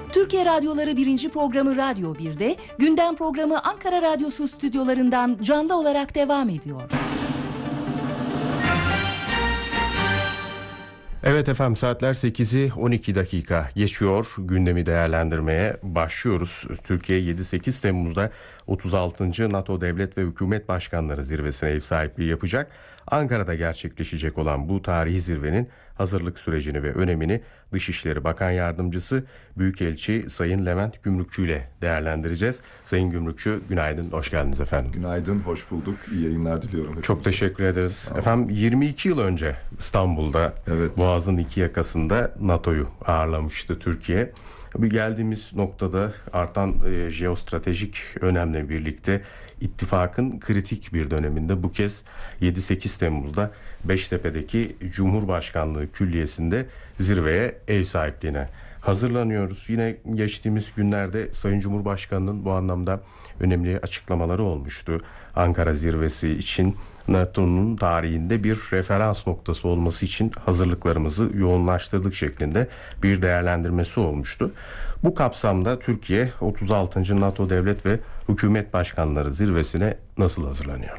Türkiye Radyoları 1. programı Radyo 1'de, gündem programı Ankara Radyosu stüdyolarından canlı olarak devam ediyor. Evet efendim, saatler 8'i 12 dakika geçiyor. Gündemi değerlendirmeye başlıyoruz. Türkiye 7-8 Temmuz'da 36. NATO Devlet ve Hükümet Başkanları Zirvesi'ne ev sahipliği yapacak. Ankara'da gerçekleşecek olan bu tarihi zirvenin hazırlık sürecini ve önemini Dışişleri Bakan Yardımcısı Büyükelçi Sayın Levent Gümrükçü ile değerlendireceğiz. Sayın Gümrükçü, günaydın, hoş geldiniz efendim. Günaydın, hoş bulduk. İyi yayınlar diliyorum hepimize. Çok teşekkür ederiz. Efendim, 22 yıl önce İstanbul'da, evet, Boğaz'ın iki yakasında NATO'yu ağırlamıştı Türkiye. Bir geldiğimiz noktada artan jeostratejik önemle birlikte ittifakın kritik bir döneminde bu kez 7-8 Temmuz'da Beştepe'deki Cumhurbaşkanlığı Külliyesi'nde zirveye ev sahipliğine hazırlanıyoruz. Yine geçtiğimiz günlerde Sayın Cumhurbaşkanı'nın bu anlamda önemli açıklamaları olmuştu. Ankara zirvesi için NATO'nun tarihinde bir referans noktası olması için hazırlıklarımızı yoğunlaştırdık şeklinde bir değerlendirmesi olmuştu. Bu kapsamda Türkiye 36. NATO Devlet ve Hükümet Başkanları Zirvesi'ne nasıl hazırlanıyor?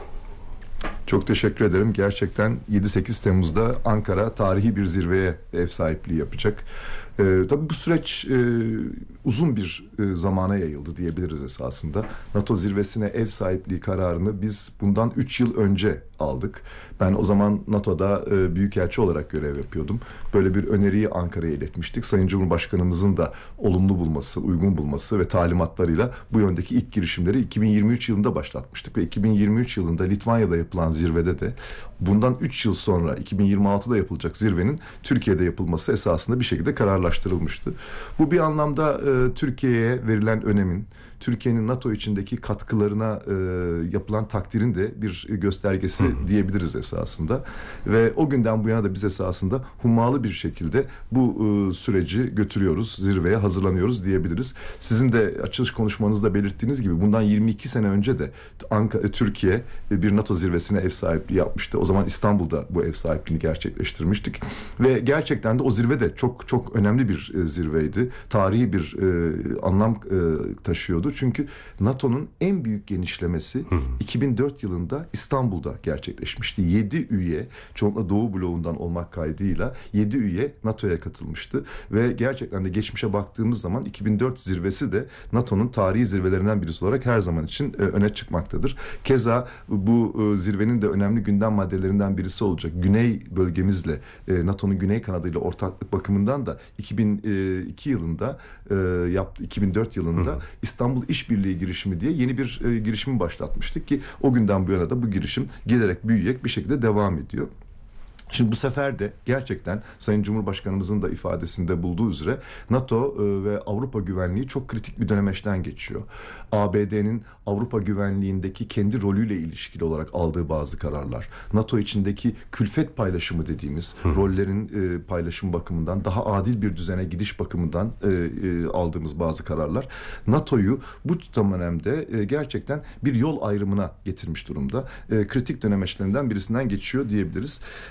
Çok teşekkür ederim. Gerçekten 7-8 Temmuz'da Ankara tarihi bir zirveye ev sahipliği yapacak. Tabii bu süreç uzun bir zamana yayıldı diyebiliriz esasında. NATO zirvesine ev sahipliği kararını biz bundan 3 yıl önce aldık. Ben o zaman NATO'da büyükelçi olarak görev yapıyordum. Böyle bir öneriyi Ankara'ya iletmiştik. Sayın Cumhurbaşkanımızın da olumlu bulması, uygun bulması ve talimatlarıyla bu yöndeki ilk girişimleri 2023 yılında başlatmıştık. Ve 2023 yılında Litvanya'da yapılan zirvede de bundan 3 yıl sonra 2026'da yapılacak zirvenin Türkiye'de yapılması esasında bir şekilde kararlaştırılmıştı. Bu bir anlamda Türkiye'ye verilen önemin, Türkiye'nin NATO içindeki katkılarına yapılan takdirin de bir göstergesi diyebiliriz esasında. Ve o günden bu yana da biz esasında hummalı bir şekilde bu süreci götürüyoruz, zirveye hazırlanıyoruz diyebiliriz. Sizin de açılış konuşmanızda belirttiğiniz gibi bundan 22 sene önce de Türkiye bir NATO zirvesine ev sahipliği yapmıştı. O zaman İstanbul'da bu ev sahipliğini gerçekleştirmiştik. Ve gerçekten de o zirve de çok çok önemli bir zirveydi. Tarihi bir anlam taşıyordu. Çünkü NATO'nun en büyük genişlemesi 2004 yılında İstanbul'da gerçekleşmişti. 7 üye, çoğunlukla Doğu bloğundan olmak kaydıyla 7 üye NATO'ya katılmıştı. Ve gerçekten de geçmişe baktığımız zaman 2004 zirvesi de NATO'nun tarihi zirvelerinden birisi olarak her zaman için öne çıkmaktadır. Keza bu zirvenin de önemli gündem maddelerinden birisi olacak. Güney bölgemizle, NATO'nun güney kanadıyla ortaklık bakımından da 2002 yılında 2004 yılında İstanbul İşbirliği girişimi diye yeni bir girişimi başlatmıştık ki o günden bu yana da bu girişim gelerek büyüyerek bir şekilde devam ediyor. Şimdi bu sefer de gerçekten Sayın Cumhurbaşkanımızın da ifadesinde bulduğu üzere NATO ve Avrupa güvenliği çok kritik bir dönemeçten geçiyor. ABD'nin Avrupa güvenliğindeki kendi rolüyle ilişkili olarak aldığı bazı kararlar, NATO içindeki külfet paylaşımı dediğimiz rollerin paylaşım bakımından daha adil bir düzene gidiş bakımından aldığımız bazı kararlar NATO'yu bu dönemde gerçekten bir yol ayrımına getirmiş durumda. Kritik dönemeçlerinden birisinden geçiyor diyebiliriz.